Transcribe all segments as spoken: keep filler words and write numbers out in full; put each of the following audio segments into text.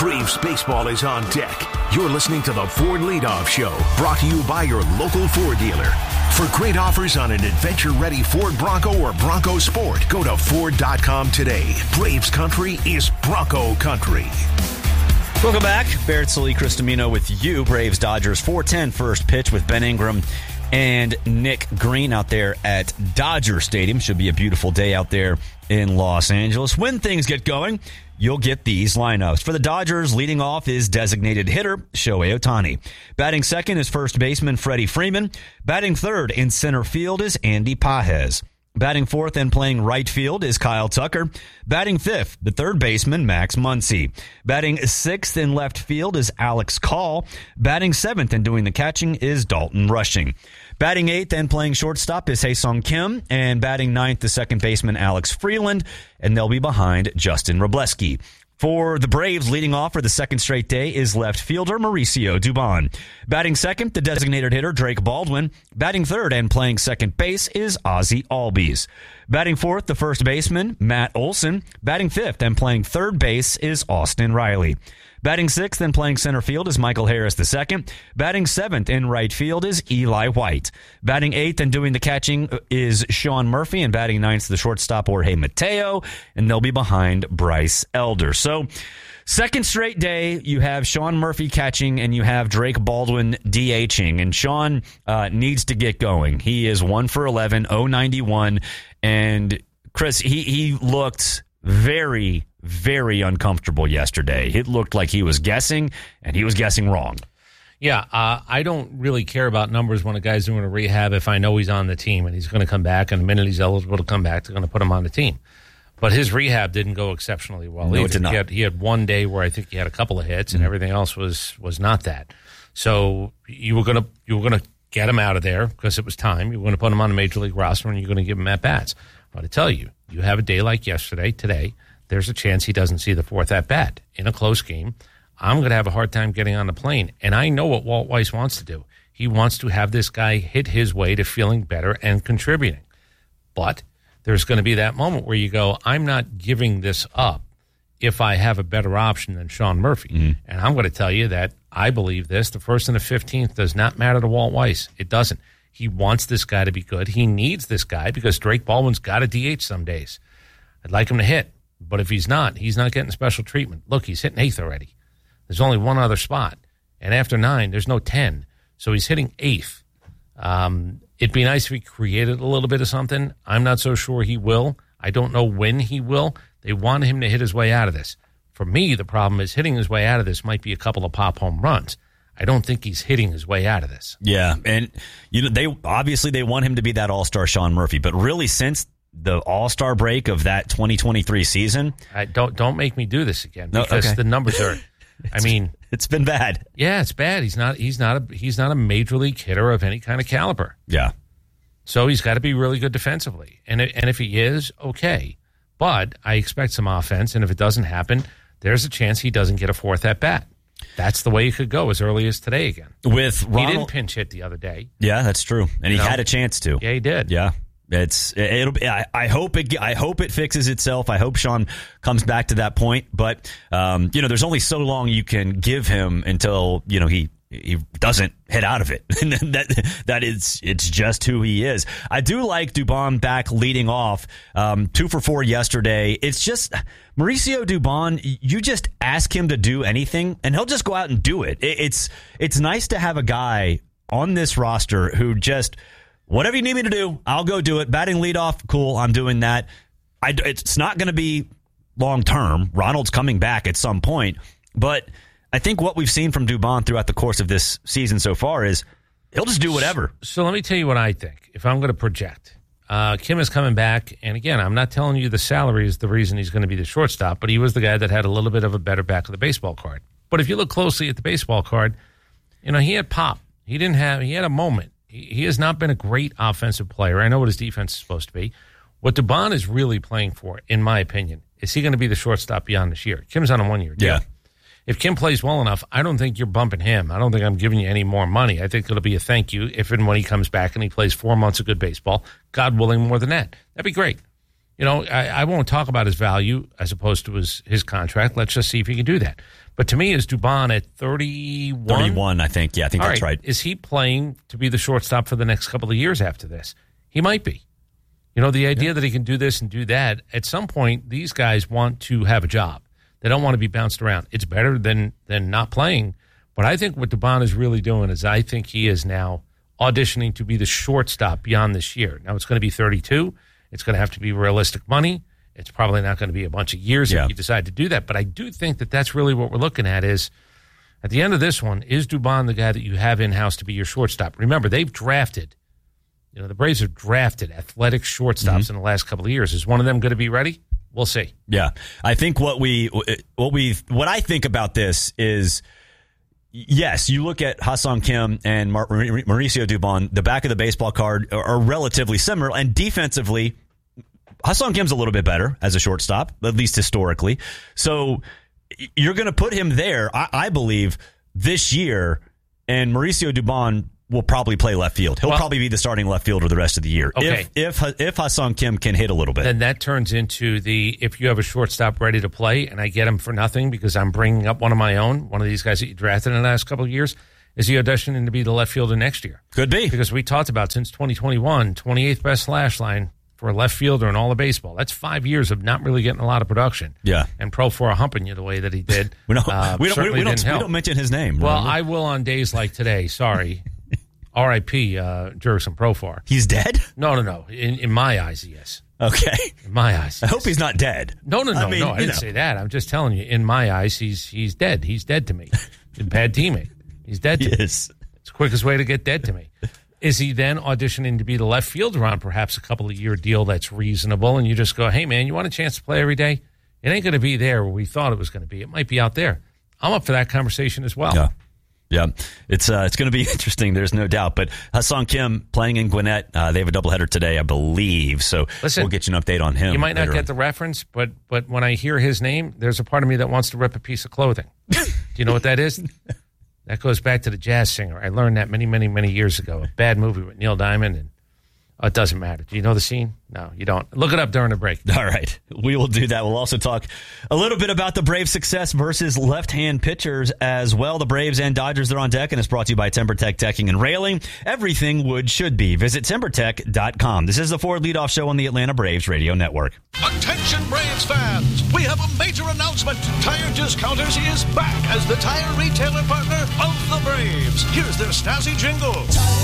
Braves baseball is on deck. You're listening to the Ford Leadoff Show, brought to you by your local Ford dealer. For great offers on an adventure-ready Ford Bronco or Bronco Sport, go to Ford dot com today. Braves country is Bronco country. Welcome back. Barrett Sully, Chris Domino with you. Braves Dodgers four ten first pitch with Ben Ingram and Nick Green out there at Dodger Stadium. Should be a beautiful day out there in Los Angeles. When things get going, you'll get these lineups. For the Dodgers, leading off is designated hitter Shohei Ohtani. Batting second is first baseman Freddie Freeman. Batting third in center field is Andy Pages. Batting fourth and playing right field is Kyle Tucker. Batting fifth, the third baseman, Max Muncy. Batting sixth in left field is Alex Call. Batting seventh and doing the catching is Dalton Rushing. Batting eighth and playing shortstop is Hae-Sung Kim. And batting ninth, the second baseman, Alex Freeland. And they'll be behind Justin Wrobleski. For the Braves, leading off for the second straight day is left fielder Mauricio Dubon. Batting second, the designated hitter Drake Baldwin. Batting third and playing second base is Ozzie Albies. Batting fourth, the first baseman Matt Olson. Batting fifth and playing third base is Austin Riley. Batting sixth and playing center field is Michael Harris the second. Batting seventh in right field is Eli White. Batting eighth and doing the catching is Sean Murphy. And batting ninth, the shortstop Jorge Mateo. And they'll be behind Bryce Elder. So, second straight day, you have Sean Murphy catching and you have Drake Baldwin DHing. And Sean uh, needs to get going. He is one for eleven, oh ninety-one. And Chris, he, he looked very, very uncomfortable yesterday. It looked like he was guessing, and he was guessing wrong. Yeah, uh, I don't really care about numbers when a guy's doing a rehab if I know he's on the team and he's going to come back, and the minute he's eligible to come back, they're going to put him on the team. But his rehab didn't go exceptionally well. No, it did not. He had, he had one day where I think he had a couple of hits, and mm-hmm. everything else was was not that. So you were going to you were going to get him out of there because it was time. You were going to put him on the major league roster, and you're going to give him at bats. But I tell you, you have a day like yesterday, today, there's a chance he doesn't see the fourth at bat in a close game. I'm going to have a hard time getting on the plane. And I know what Walt Weiss wants to do. He wants to have this guy hit his way to feeling better and contributing. But there's going to be that moment where you go, I'm not giving this up if I have a better option than Sean Murphy. Mm-hmm. And I'm going to tell you that I believe this. The first and the fifteenth does not matter to Walt Weiss. It doesn't. He wants this guy to be good. He needs this guy because Drake Baldwin's got a D H some days. I'd like him to hit. But if he's not, he's not getting special treatment. Look, he's hitting eighth already. There's only one other spot. And after nine, there's no ten. So he's hitting eighth. Um, it'd be nice if he created a little bit of something. I'm not so sure he will. I don't know when he will. They want him to hit his way out of this. For me, the problem is hitting his way out of this might be a couple of pop home runs. I don't think he's hitting his way out of this. Yeah, and you know they obviously they want him to be that all-star Sean Murphy, but really since the all-star break of that twenty twenty-three season, I don't don't make me do this again no, because okay. the numbers are. I mean, it's been bad. Yeah, it's bad. He's not. He's not a. He's not a major league hitter of any kind of caliber. Yeah. So he's got to be really good defensively, and and if he is, okay. But I expect some offense, and if it doesn't happen, there's a chance he doesn't get a fourth at bat. That's the way it could go as early as today again. With Ronald, he didn't pinch hit the other day. Yeah, that's true, and he you know? had a chance to. Yeah, he did. Yeah. It's it'll be. I, I hope it. I hope it fixes itself. I hope Sean comes back to that point. But um, you know, there's only so long you can give him until you know he he doesn't hit out of it. And that that is it's just who he is. I do like Dubon back leading off, um, two for four yesterday. It's just Mauricio Dubon. You just ask him to do anything, and he'll just go out and do it. it it's it's nice to have a guy on this roster who just. Whatever you need me to do, I'll go do it. Batting leadoff, cool, I'm doing that. I, it's not going to be long-term. Ronald's coming back at some point. But I think what we've seen from Dubon throughout the course of this season so far is he'll just do whatever. So, so let me tell you what I think, if I'm going to project. Uh, Kim is coming back, and again, I'm not telling you the salary is the reason he's going to be the shortstop, but he was the guy that had a little bit of a better back of the baseball card. But if you look closely at the baseball card, you know, he had pop. He didn't have, he had a moment. He has not been a great offensive player. I know what his defense is supposed to be. What Dubon is really playing for, in my opinion, is he going to be the shortstop beyond this year? Kim's on a one-year deal. Yeah. If Kim plays well enough, I don't think you're bumping him. I don't think I'm giving you any more money. I think it'll be a thank you if and when he comes back and he plays four months of good baseball, God willing, more than that. That'd be great. You know, I, I won't talk about his value as opposed to his, his contract. Let's just see if he can do that. But to me, is Dubon at thirty-one? thirty-one, I think. Yeah, I think All that's right. right. Is he playing to be the shortstop for the next couple of years after this? He might be. You know, the idea yeah. that he can do this and do that, at some point, these guys want to have a job. They don't want to be bounced around. It's better than than not playing. But I think what Dubon is really doing is I think he is now auditioning to be the shortstop beyond this year. Now, it's going to be thirty-two. It's going to have to be realistic money. It's probably not going to be a bunch of years yeah. if you decide to do that. But I do think that that's really what we're looking at is, at the end of this one, is Dubon the guy that you have in-house to be your shortstop? Remember, they've drafted, you know, the Braves have drafted athletic shortstops mm-hmm. in the last couple of years. Is one of them going to be ready? We'll see. Yeah. I think what we, what we, what I think about this is, yes, you look at Ha-Seong Kim and Mar- Mauricio Dubon, the back of the baseball card are, are relatively similar, and defensively, Ha-Seong Kim's a little bit better as a shortstop, at least historically. So you're going to put him there, I, I believe, this year, and Mauricio Dubon will probably play left field. He'll well, probably be the starting left fielder the rest of the year. Okay. If if if Ha-Seong Kim can hit a little bit. Then that turns into the, if you have a shortstop ready to play and I get him for nothing because I'm bringing up one of my own, one of these guys that you drafted in the last couple of years, is he auditioning to be the left fielder next year? Could be. Because we talked about since twenty twenty-one, twenty-eighth best slash line for a left fielder in all of baseball. That's five years of not really getting a lot of production. Yeah. And Pro four humping you the way that he did. we, don't, uh, we, don't, we, don't, we don't mention his name. Well, remember? I will on days like today. Sorry. R I P uh, Jurickson Profar. He's dead? No, no, no. In, in my eyes, yes. Okay. In my eyes. Yes. I hope he's not dead. No, no, no. I mean, no, I didn't know. say that. I'm just telling you, in my eyes, he's he's dead. He's dead to me. He's a bad teammate. He's dead to he me. Is. It's the quickest way to get dead to me. Is he then auditioning to be the left fielder on perhaps a couple of year deal that's reasonable, and you just go, hey, man, you want a chance to play every day? It ain't going to be there where we thought it was going to be. It might be out there. I'm up for that conversation as well. Yeah. Yeah, it's uh, it's going to be interesting. There's no doubt. But Ha-Seong Kim playing in Gwinnett, uh, they have a dodoubleheader today, I believe. So Listen, we'll get you an update on him. You might not get on. the reference, but but when I hear his name, there's a part of me that wants to rip a piece of clothing. Do you know what that is? That goes back to the Jazz Singer. I learned that many, many, many years ago. A bad movie with Neil Diamond, and oh, it doesn't matter. Do you know the scene? No, you don't. Look it up during the break. All right. We will do that. We'll also talk a little bit about the Braves' success versus left-hand pitchers as well. The Braves and Dodgers are on deck, and it's brought to you by TimberTech Decking and Railing. Everything wood should be. Visit timber tech dot com. This is the Ford Leadoff Show on the Atlanta Braves Radio Network. Attention Braves fans! We have a major announcement. Tire Discounters is back as the tire retailer partner of the Braves. Here's their snazzy jingle.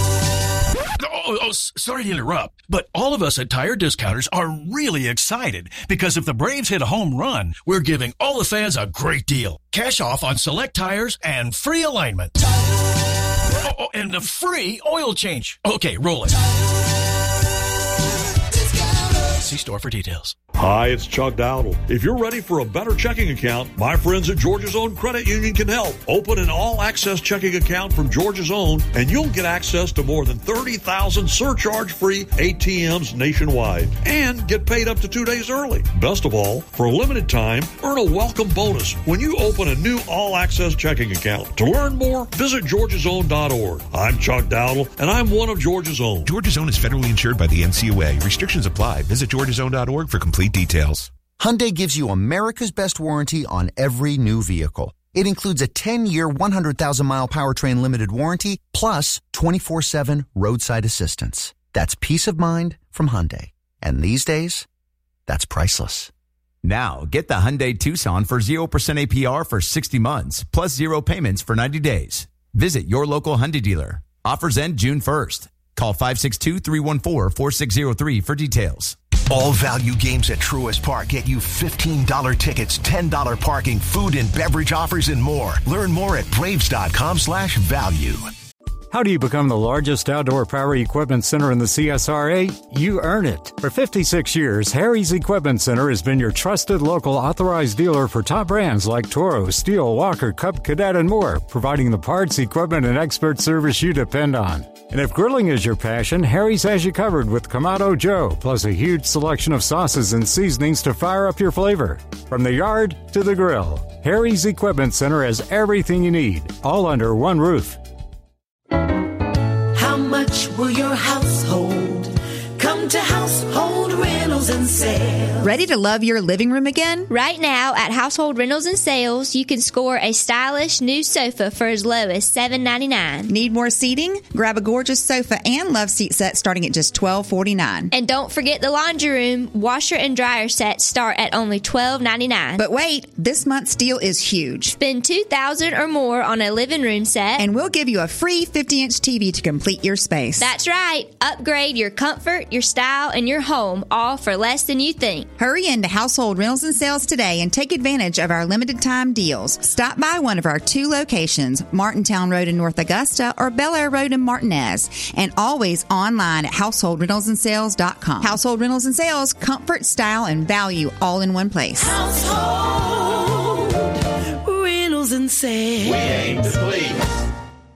Oh, oh, sorry to interrupt, but all of us at Tire Discounters are really excited because if the Braves hit a home run, we're giving all the fans a great deal. Cash off on select tires and free alignment. Oh, oh, and a free oil change. Okay, roll it. See store for details. Hi, it's Chuck Dowdle. If you're ready for a better checking account, my friends at Georgia's Own Credit Union can help. Open an all-access checking account from Georgia's Own, and you'll get access to more than thirty thousand surcharge-free A T Ms nationwide, and get paid up to two days early. Best of all, for a limited time, earn a welcome bonus when you open a new all-access checking account. To learn more, visit georgias own dot org. I'm Chuck Dowdle, and I'm one of Georgia's Own. Georgia's Own is federally insured by the N C U A. Restrictions apply. Visit georgias own dot org for complete details. Hyundai gives you America's best warranty on every new vehicle. It includes a ten-year, one hundred thousand mile powertrain limited warranty, plus twenty-four seven roadside assistance. That's peace of mind from Hyundai. And these days, that's priceless. Now, get the Hyundai Tucson for zero percent A P R for sixty months, plus zero payments for ninety days. Visit your local Hyundai dealer. Offers end June first. Call five six two, three one four, four six zero three for details. All value games at Truist Park get you fifteen dollars tickets, ten dollars parking, food and beverage offers, and more. Learn more at braves dot com slash value. How do you become the largest outdoor power equipment center in the C S R A? You earn it. For fifty-six years, Harry's Equipment Center has been your trusted local authorized dealer for top brands like Toro, Steel, Walker, Cub Cadet, and more, providing the parts, equipment, and expert service you depend on. And if grilling is your passion, Harry's has you covered with Kamado Joe, plus a huge selection of sauces and seasonings to fire up your flavor. From the yard to the grill, Harry's Equipment Center has everything you need, all under one roof. How much will your household come to Household Rentals and and Sales. Ready to love your living room again? Right now at Household Rentals and Sales, you can score a stylish new sofa for as low as seven ninety-nine. Need more seating? Grab a gorgeous sofa and love seat set starting at just twelve forty-nine. And don't forget the laundry room. Washer and dryer sets start at only twelve ninety-nine. But wait, this month's deal is huge. Spend two thousand dollars or more on a living room set, and we'll give you a free fifty-inch T V to complete your space. That's right. Upgrade your comfort, your style, and your home, all for less than you think. Hurry into Household Rentals and Sales today and take advantage of our limited time deals. Stop by one of our two locations, Martintown Road in North Augusta or Bel Air Road in Martinez, and always online at household rentals and sales dot com. Household Rentals and Sales, comfort, style, and value all in one place. Household Rentals and Sales. We aim to please.